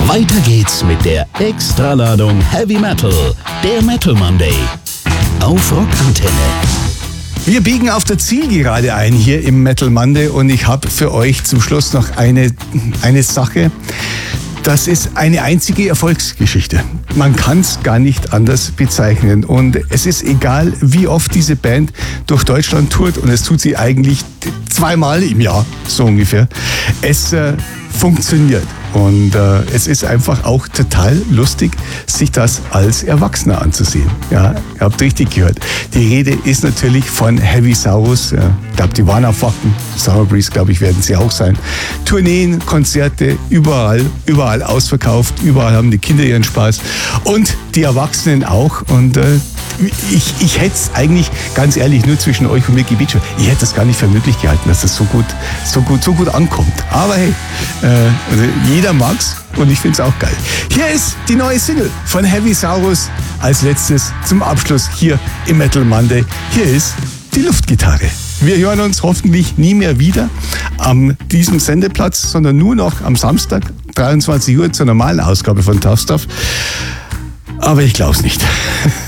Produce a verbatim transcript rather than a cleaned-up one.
Weiter geht's mit der Extraladung Heavy Metal, der Metal Monday auf Rockantenne. Wir biegen auf der Zielgerade ein hier im Metal Monday und ich habe für euch zum Schluss noch eine, eine Sache. Das ist eine einzige Erfolgsgeschichte. Man kann es gar nicht anders bezeichnen. Und es ist egal, wie oft diese Band durch Deutschland tourt, und es tut sie eigentlich zweimal im Jahr, so ungefähr. Es äh, funktioniert. Und äh, es ist einfach auch total lustig, sich das als Erwachsener anzusehen. Ja, ihr habt richtig gehört. Die Rede ist natürlich von Heavy Saurus. Ja, ich glaube, die waren auf Wacken. Sour Breeze, glaube ich, werden sie auch sein. Tourneen, Konzerte, überall, überall ausverkauft. Überall haben die Kinder ihren Spaß. Und die Erwachsenen auch. Und äh, ich, ich hätte es eigentlich, ganz ehrlich, nur zwischen euch und Mickey Beach, ich hätte das gar nicht für möglich gehalten, dass das so gut, so gut, so gut ankommt. Aber hey, äh, also jeder mag's und ich find's auch geil. Hier ist die neue Single von Heavy Saurus. Als letztes zum Abschluss hier im Metal Monday. Hier ist die Luftgitarre. Wir hören uns hoffentlich nie mehr wieder an diesem Sendeplatz, sondern nur noch am Samstag, dreiundzwanzig Uhr, zur normalen Ausgabe von Tough Stuff. Aber ich glaub's nicht.